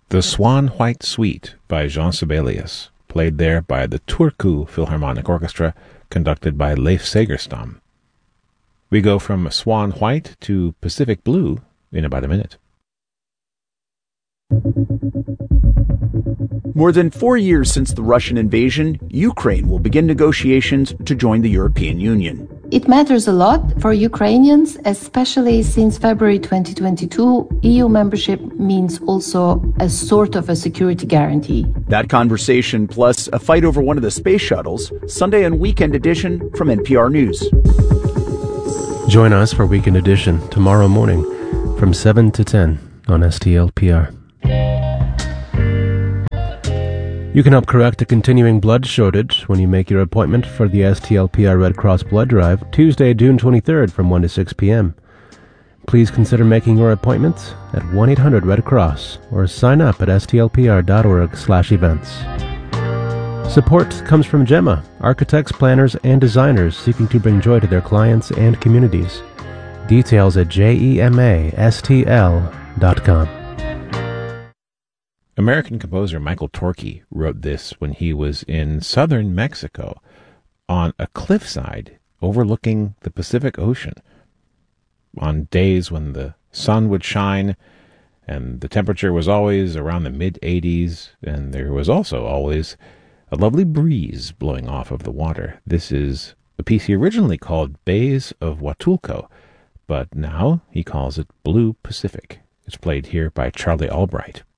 The Swan White Suite by Jean Sibelius, played there by the Turku Philharmonic Orchestra, conducted by Leif Segerstam. We go from Swan White to Pacific Blue in about a minute. More than 4 years since the Russian invasion, Ukraine will begin negotiations to join the European Union. It matters a lot for Ukrainians, especially since February 2022, EU membership means also a sort of a security guarantee. That conversation plus a fight over one of the space shuttles, Sunday and Weekend Edition from NPR News. Join us for Weekend Edition tomorrow morning from 7 to 10 on STLPR. You can help correct a continuing blood shortage when you make your appointment for the STLPR Red Cross Blood Drive Tuesday, June 23rd from 1 to 6 p.m. Please consider making your appointment at 1-800-RED-CROSS or sign up at stlpr.org/events. Support comes from Gemma, architects, planners, and designers seeking to bring joy to their clients and communities. Details at gemastl.com. American composer Michael Torke wrote this when he was in southern Mexico on a cliffside overlooking the Pacific Ocean. On days when the sun would shine and the temperature was always around the mid-80s, and there was also always a lovely breeze blowing off of the water. This is a piece he originally called Bays of Huatulco, but now he calls it Blue Pacific. It's played here by Charlie Albright.